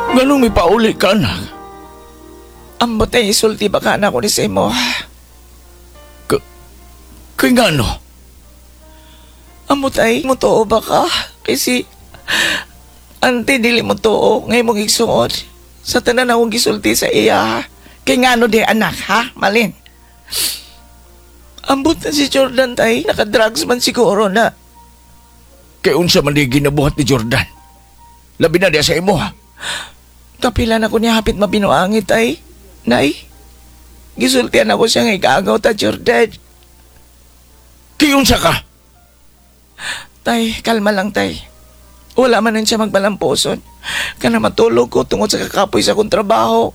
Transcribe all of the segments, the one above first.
Ganong may pauli ka, anak? Ambot ay isulti ba ka na ko ni Simo? Kay nga no? Ambot ay mo too ba ka? Kasi ante dili mo too ngay mong igsuot. Sa tanan akong gisulti sa iya. Kay nga no di anak ha, Malin? Ambot na si Jordan tay, nakadrugs man siguro na. Kay unsa man di ginabuhat ni Jordan? Labi na diya sa imo, ha? Kapilan ako niya hapit mabinuangit ay. Nay, gisultian ako siya ngay kaagaw ta Jordan. Kay unsa ka? Tay, kalma lang tay. Wala man siya magbalamposon. Kana matulog ko tungod sa kakapoy sa akong trabaho.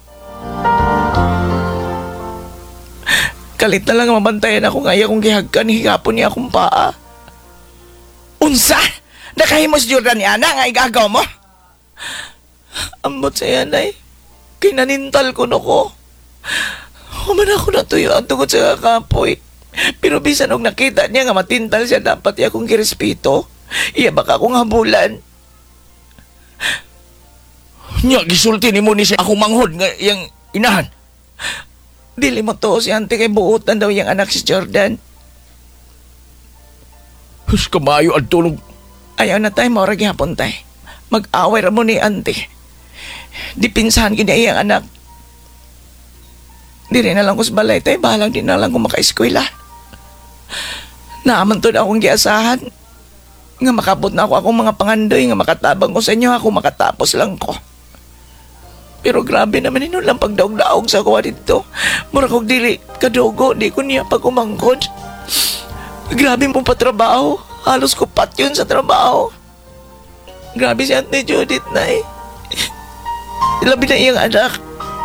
Kalit na lang mabantayan ako ngaya kung gihagkan higapon niya akong paa. Unsa? Nakahimos Jordan ni Ana nga igagaw mo? Ambot sa yan ay. Kinanintal ko no ko. Human ako natuyo ang tungod sa kakapoy. Pero bisan og nakita niya nga matintal siya dapat niya akong kirespeto. Iya baka akong habulan. Nya gisulti ni mo ni siya akong manghod nga yang inahan. Dili mo to si ante kay buutan daw yung anak si Jordan. Hus kamayo at tulog. Ayaw na tayo maura gihapon tayo. Mag-away ra mo ni ante. Dipinsahan kina iyang anak. Di rin na lang ko sa balay tayo. Bahalang di na lang ko maka-eskwela. Naaman to na akong giasahan. Nga makabot na ako akong mga pangandoy. Nga makatabang ko sa inyo. Ako makatapos lang ko. Pero grabe naman yun lang pagdaog-daog sa kuha dito. Mura kong dili kadugo, di ko niya pag umangkod. Grabe mo pa trabaho. Halos ko pat yun sa trabaho. Grabe si Ate Judith na eh. Labi na iyang anak.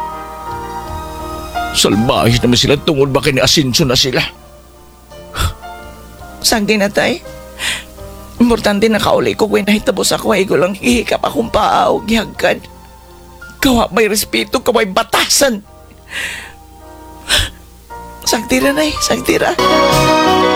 Salbahis naman sila tungod ba kini asinso na sila. Sagdi na tay. Importante na kauli ko kung nahitabos ako ay lang hihikap akong paaw, gihagkan. Kawa may respeto, kaway batasan. Sagtira na eh, sagtira.